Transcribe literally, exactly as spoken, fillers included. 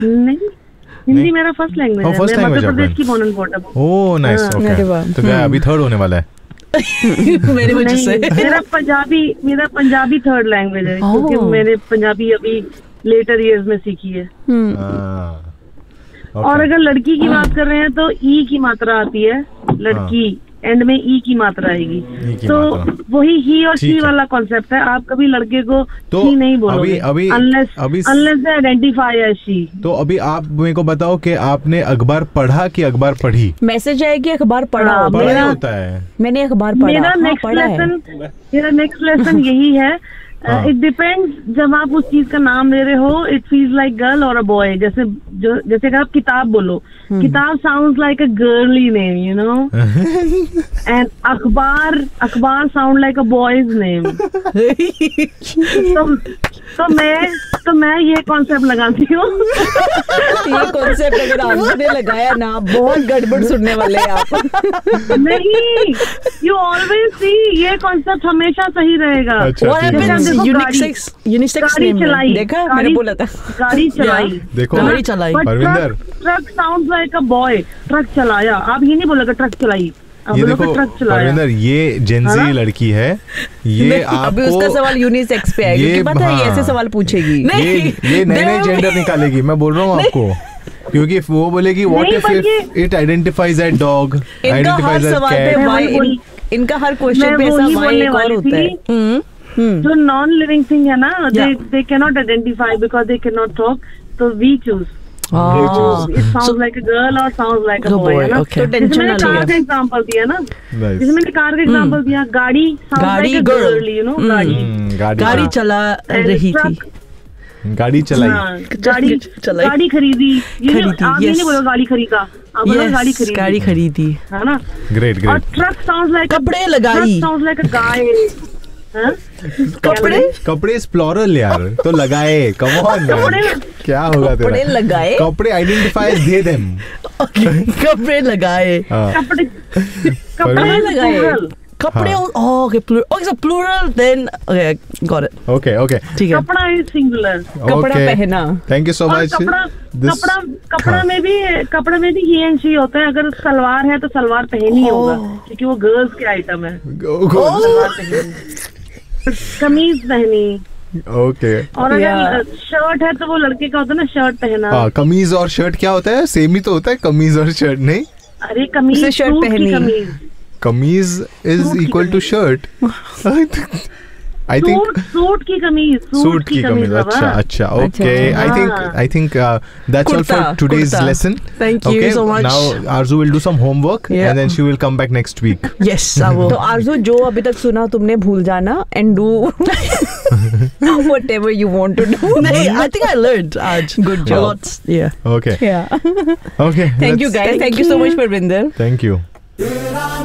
नहीं, हिंदी मेरा first language है। फर्स्ट मैं लैंग्वेज मध्य प्रदेश की born and brought up। Oh nice, okay. तो क्या अभी थर्ड होने वाला है? मेरी वजह से मेरा पंजाबी मेरा पंजाबी थर्ड लैंग्वेज है, क्योंकि मैंने पंजाबी अभी लेटर ईयर्स में सीखी है। और अगर लड़की की बात कर रहे हैं तो ई की मात्रा आती है, लड़की एंड में ई की मात्रा आएगी, तो वही ही और शी वाला कॉन्सेप्ट है। आप कभी लड़के को तो ही नहीं बोलोगे अभी अनलेस अभी unless they identify as she. तो अभी आप मेरे को बताओ कि आपने अखबार पढ़ा कि अखबार पढ़ी? मैसेज है कि अखबार पढ़ा। हाँ, पढ़ा मेरा, होता है। मैंने अखबार पढ़ा। मेरा हाँ, नेक्स्ट पढ़ा लेसन मेरा नेक्स्ट लेसन यही है। इट डिपेंड्स, जब आप उस चीज का नाम ले रहे हो, इट फील्स लाइक गर्ल और अ बॉय। जैसे जो जैसे कि आप किताब बोलो, किताब sounds like a girly name, you know, and अखबार अखबार साउंड लाइक अ बॉयज नेम। तो तो मैं तो मैं ये कॉन्सेप्ट लगाती हूँ। ये कॉन्सेप्ट अगर आपने लगाया ना, बहुत गड़बड़ सुनने वाले हैं आप। नहीं, यू ऑलवेज सी, ये कॉन्सेप्ट हमेशा सही रहेगा। यूनिसेक्स नेम देखा, मैंने बोला था गाड़ी चलाई। देखो गाड़ी चलाई। Parvinder, truck sounds like a boy. Truck चलाया, आप ये नहीं बोलोगे ट्रक चलाई, ये देखो परविंदर, ये जेनजी लड़की है, ये आपको अभी उसका सवाल यूनिसेक्स पे है, क्योंकि पता है ये ऐसे सवाल पूछेगी। ये ये नए नए जेंडर निकालेगी, मैं बोल रहा हूँ आपको, क्योंकि वो बोलेगी what if it identifies as dog, identifies as cat. इनका हर क्वेश्चन पे ऐसा व्हाई एक और होता है। जो नॉन लिविंग थिंग है ना, दे they can not identify because they can not talk, तो we choose. It sounds like a girl or sounds like a boy, है ना? तो टेंशन ना कार का एग्जांपल दिया ना, जिसमें मैंने कार का एग्जांपल दिया, गाड़ी sounds like a girl, you know, गाड़ी गाड़ी चला रही थी, गाड़ी चलाई, गाड़ी चलाई, गाड़ी खरीदी। ये आप नहीं बोलो गाड़ी खरीदा, आप बोलो गाड़ी खरीदी, गाड़ी खरीदी, है ना? Great great. और ट्रक साउंड्स लाइक कपड़े लगाई, साउंड्स लाइक अ गाय। कपड़े कपड़े इज प्लूरल यार, तो लगाए, कम ऑन क्या होगा तेरा? कपड़े लगाए, कपड़े आइडेंटिफाई दे देम। कपड़े लगाए, कपड़े कपड़े लगाए, कपड़े। Okay plural, plural then okay got it. Okay okay ठीक है, कपड़ा इज सिंगुलर, कपड़ा पहना। Thank you so much. कपड़ा कपड़ा कपड़ा में भी कपड़ा में भी ही एंड शी होता है। अगर सलवार है तो सलवार पहनी होगा, क्योंकि वो गर्ल्स के आइटम है। कमीज पहनी, ओके। और अगर शर्ट है तो वो लड़के का होता है ना, शर्ट पहना। हाँ, कमीज और शर्ट क्या होता है? सेम ही तो होता है, कमीज और शर्ट नहीं? अरे कमीज शर्ट पहनी, कमीज is equal to shirt. I think suit की कमीज, सूट की कमीज। अच्छा अच्छा, okay. I think I think that's all for today's lesson. Thank you so much. Now Aarzoo will do some homework and then she will come back next week. Yes, I will. तो आरजू, जो अभी तक सुना तुमने भूल जाना and do whatever you want to do. नहीं, I think I learned आज। Good job. या, ओके, या, okay. Thank you guys, thank you so much Parvinder. Thank you.